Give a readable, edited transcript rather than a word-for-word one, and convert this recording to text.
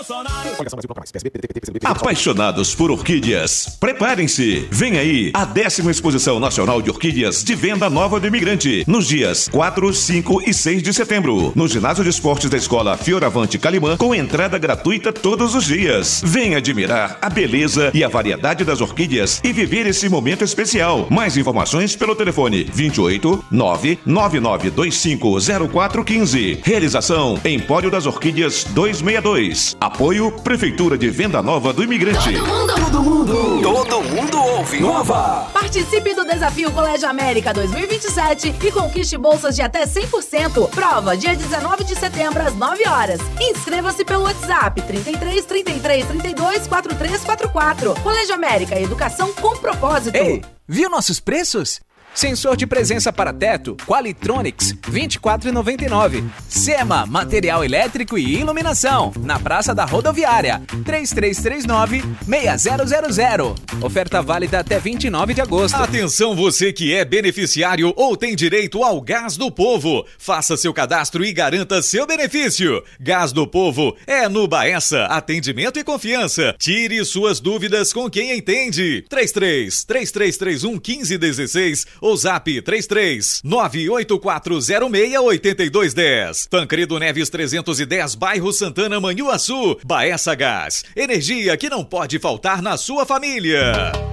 Apaixonados por orquídeas, preparem-se! Vem aí a 10ª Exposição Nacional de Orquídeas de Venda Nova do Imigrante, nos dias 4, 5 e 6 de setembro, no Ginásio de Esportes da Escola Fioravante Calimã, com entrada gratuita todos os dias. Venha admirar a beleza e a variedade das orquídeas e viver esse momento especial. Mais informações pelo telefone 28 99925 0415. Realização Empório das Orquídeas 262. Apoio Prefeitura de Venda Nova do Imigrante. Todo mundo ouve Nova. Participe do Desafio Colégio América 2027 e conquiste bolsas de até 100%. Prova dia 19 de setembro às 9 horas. Inscreva-se pelo WhatsApp 33 33 32 4344. Colégio América, educação com propósito. Ei, viu nossos preços? Sensor de presença para teto, Qualitronics, R$ 24,99. SEMA, material elétrico e iluminação, na Praça da Rodoviária, 3339-6000. Oferta válida até 29 de agosto. Atenção você que é beneficiário ou tem direito ao Gás do Povo. Faça seu cadastro e garanta seu benefício. Gás do Povo é no Baessa, atendimento e confiança. Tire suas dúvidas com quem entende. 33-3331-1516 ou zap 33-98406-8210. Tancredo Neves 310, bairro Santana, Manhuaçu. Baessa Gás, energia que não pode faltar na sua família.